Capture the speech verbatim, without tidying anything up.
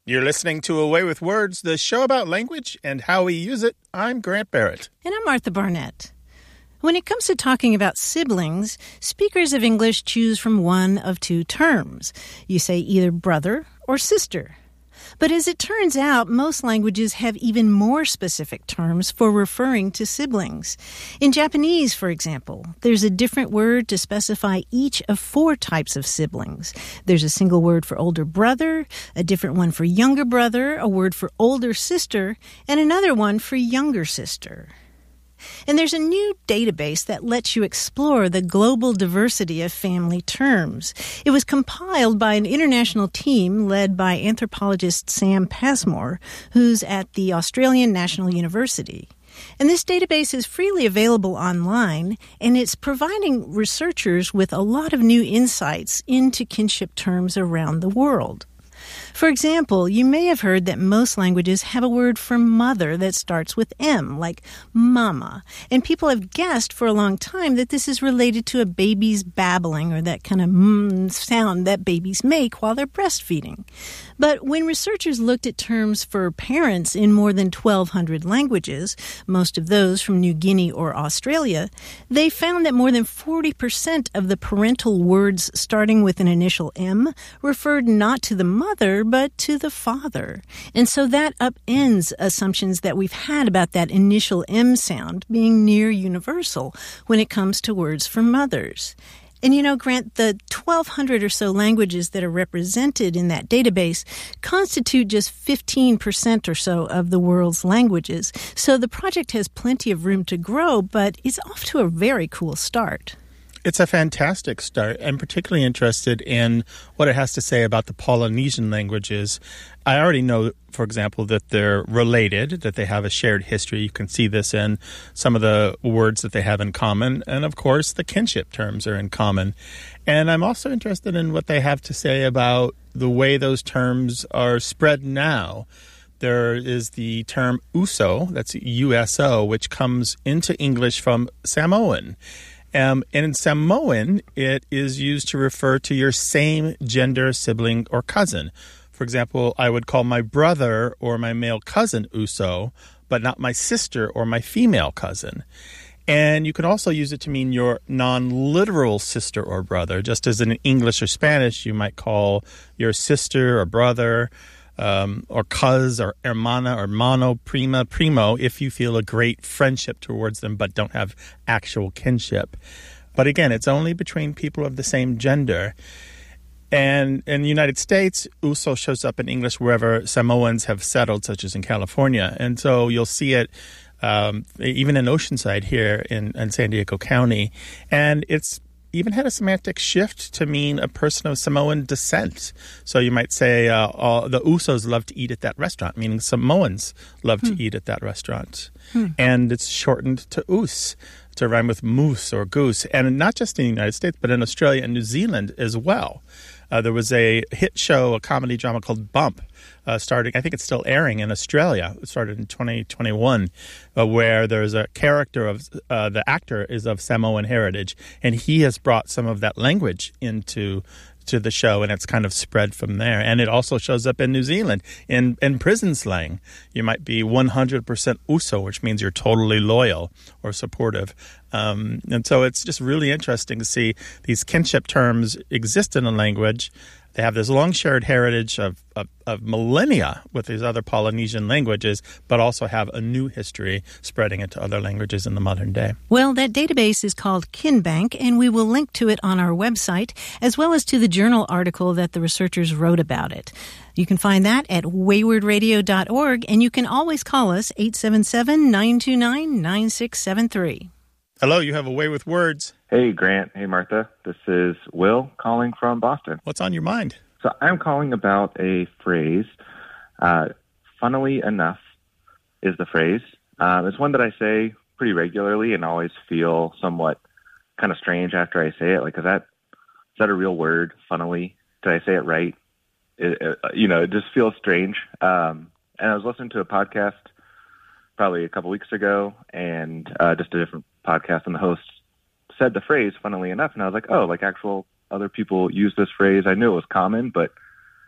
You're listening to Away with Words, the show about language and how we use it. I'm Grant Barrett. And I'm Martha Barnett. When it comes to talking about siblings, speakers of English choose from one of two terms. You say either brother or sister. But as it turns out, most languages have even more specific terms for referring to siblings. In Japanese, for example, there's a different word to specify each of four types of siblings. There's a single word for older brother, a different one for younger brother, a word for older sister, and another one for younger sister. And there's a new database that lets you explore the global diversity of family terms. It was compiled by an international team led by anthropologist Sam Passmore, who's at the Australian National University. And this database is freely available online, and it's providing researchers with a lot of new insights into kinship terms around the world. For example, you may have heard that most languages have a word for mother that starts with M, like mama. And people have guessed for a long time that this is related to a baby's babbling or that kind of mm sound that babies make while they're breastfeeding. But when researchers looked at terms for parents in more than twelve hundred languages, most of those from New Guinea or Australia, they found that more than forty percent of the parental words starting with an initial M referred not to the mother, but to the father. And so that upends assumptions that we've had about that initial M sound being near universal when it comes to words for mothers. And you know, Grant, the twelve hundred or so languages that are represented in that database constitute just fifteen percent or so of the world's languages. So the project has plenty of room to grow, but it's off to a very cool start. It's a fantastic start. I'm particularly interested in what it has to say about the Polynesian languages. I already know, for example, that they're related, that they have a shared history. You can see this in some of the words that they have in common. And, of course, the kinship terms are in common. And I'm also interested in what they have to say about the way those terms are spread now. There is the term uso, that's U S O, which comes into English from Samoan. Um, and in Samoan, it is used to refer to your same gender sibling or cousin. For example, I would call my brother or my male cousin uso, but not my sister or my female cousin. And you can also use it to mean your non-literal sister or brother, just as in English or Spanish, you might call your sister or brother Um, or cuz or hermana or hermano, prima, primo, if you feel a great friendship towards them but don't have actual kinship. But again, it's only between people of the same gender. And in the United States, uso shows up in English wherever Samoans have settled, such as in California. And so you'll see it um, even in Oceanside here in, in San Diego County. And it's even had a semantic shift to mean a person of Samoan descent. So you might say uh, all, the Usos love to eat at that restaurant, meaning Samoans love hmm. to eat at that restaurant. Hmm. And it's shortened to us, to rhyme with moose or goose. And not just in the United States, but in Australia and New Zealand as well. Uh, there was a hit show, a comedy drama called Bump, uh, starting, I think it's still airing in Australia. It started in twenty twenty-one, uh, where there's a character of, uh, the actor is of Samoan heritage, and he has brought some of that language into to the show, and it's kind of spread from there. And it also shows up in New Zealand in, in prison slang. You might be one hundred percent uso, which means you're totally loyal or supportive. Um, and so it's just really interesting to see these kinship terms exist in a language. They have this long shared heritage of, of, of millennia with these other Polynesian languages, but also have a new history spreading into other languages in the modern day. Well, that database is called KinBank, and we will link to it on our website, as well as to the journal article that the researchers wrote about it. You can find that at wayward radio dot org, and you can always call us eight seven seven, nine two nine, nine six seven three. Hello, you have A Way with Words. Hey, Grant. Hey, Martha. This is Will calling from Boston. What's on your mind? So I'm calling about a phrase. Uh, funnily enough is the phrase. Uh, it's one that I say pretty regularly and always feel somewhat kind of strange after I say it. Like, is that is that a real word, funnily? Did I say it right? It, it, you know, it just feels strange. Um, and I was listening to a podcast probably a couple weeks ago, and uh, just a different podcast, and the host said the phrase, funnily enough, and I was like, oh, like actual other people use this phrase. I knew it was common, but